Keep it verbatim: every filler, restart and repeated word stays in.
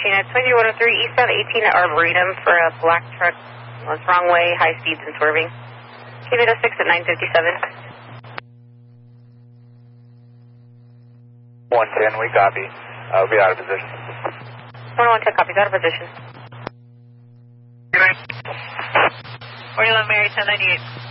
approaching at twenty one oh three eastbound eighteen Arboretum for a black truck. Well, it's wrong way, high speeds and swerving. K V eight oh six at nine fifty-seven. one ten, we copy. Uh, we'll be out of position. one one ten copies, out of position. forty-one Mary, ten ninety-eight.